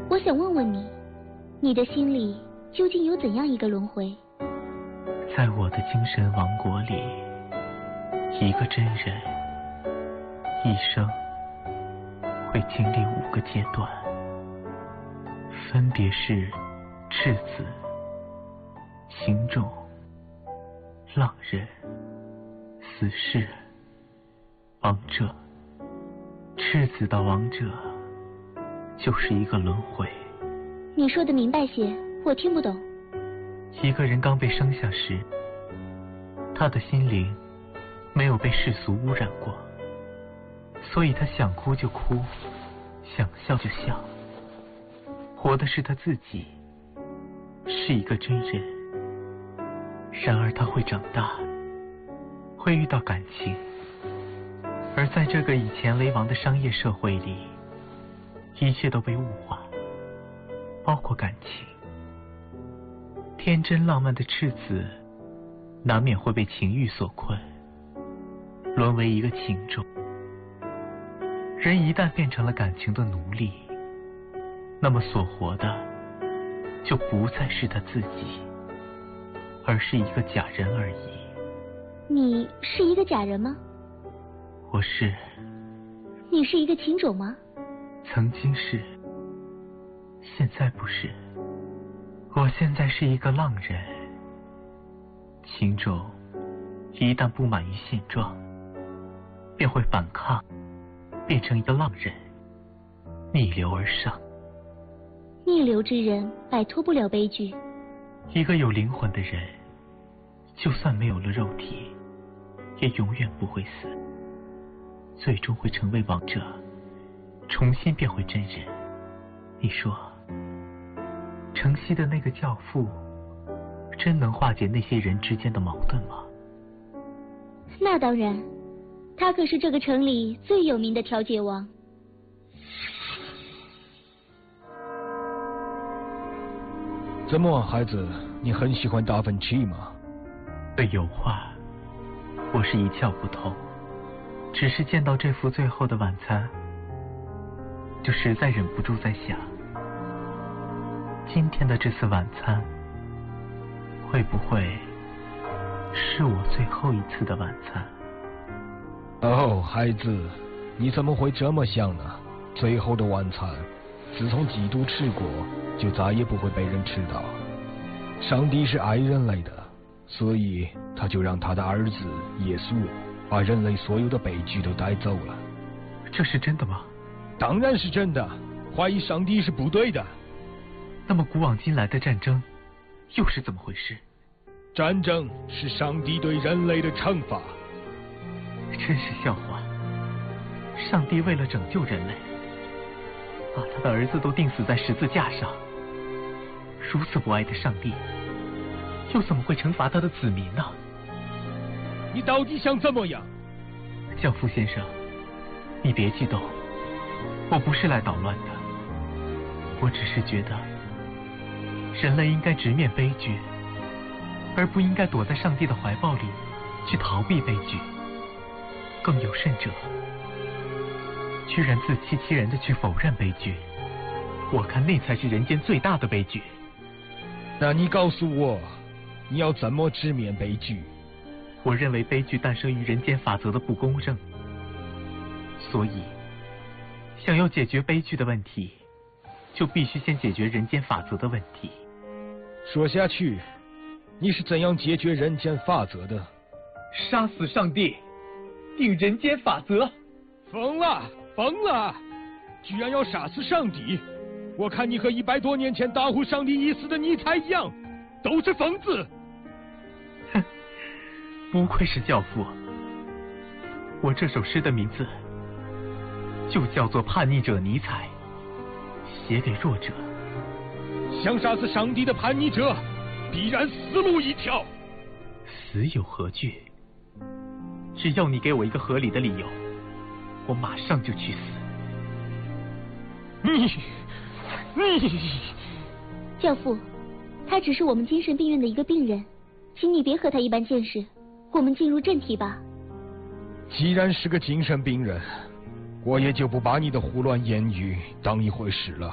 我想问问你，你的心里究竟有怎样一个轮回？ 在我的精神王国里，一个真人一生会经历5个阶段，分别是赤子、行种、浪人、死士、王者。赤子到王者就是一个轮回。 你说的明白些，我听不懂。 一个人刚被生下时，他的心灵没有被世俗污染过，所以他想哭就哭，想笑就笑，活的是他自己，是一个真人。然而他会长大，会遇到感情，而在这个以钱为王的商业社会里，一切都被物化，包括感情。天真浪漫的赤子难免会被情欲所困，沦为一个情种。人一旦变成了感情的奴隶，那么所活的就不再是他自己，而是一个假人而已。 你是一个假人吗？ 我是。 你是一个情种吗？ 曾经是，现在不是。我现在是一个浪人。情种一旦不满于现状，便会反抗，变成一个浪人，逆流而上。 逆流之人摆脱不了悲剧。 一个有灵魂的人，就算没有了肉体，也永远不会死，最终会成为王者，重新变回真人。你说，城西的那个教父真能化解那些人之间的矛盾吗？ 那当然，他可是这个城里最有名的调解王。 怎么，孩子，你很喜欢达芬奇吗？ 对油画，我是一窍不通，只是见到这幅《最后的晚餐》，就实在忍不住在想，今天的这次晚餐会不会是我最后一次的晚餐？ 哦，孩子，你怎么会这么想呢？最后的晚餐，自从基督吃过，就再也不会被人吃到。上帝是爱人类的，所以他就让他的儿子耶稣把人类所有的悲剧都带走了。 这是真的吗？ 当然是真的，怀疑上帝是不对的。 那么古往今来的战争又是怎么回事？ 战争是上帝对人类的惩罚。 真是笑话，上帝为了拯救人类，把他的儿子都钉死在十字架上。如此不爱的上帝，又怎么会惩罚他的子民呢？ 你到底想怎么样？ 教父先生，你别激动，我不是来捣乱的，我只是觉得人类应该直面悲剧，而不应该躲在上帝的怀抱里去逃避悲剧。更有甚者，居然自欺欺人的去否认悲剧，我看那才是人间最大的悲剧。 那你告诉我，你要怎么直面悲剧？ 我认为悲剧诞生于人间法则的不公正，所以想要解决悲剧的问题，就必须先解决人间法则的问题。 说下去，你是怎样解决人间法则的？ 杀死上帝，定人间法则。 疯了，疯了！居然要杀死上帝！我看你和100多年前大呼上帝已死的尼采一样，都是疯子。 哼，不愧是教父。我这首诗的名字就叫做《叛逆者尼采》，写给弱者。 想杀死上帝的叛逆者，必然死路一条。 死有何惧？只要你给我一个合理的理由，我马上就去死。 教父，他只是我们精神病院的一个病人，请你别和他一般见识。我们进入正题吧。 既然是个精神病人，我也就不把你的胡乱言语当一回事了。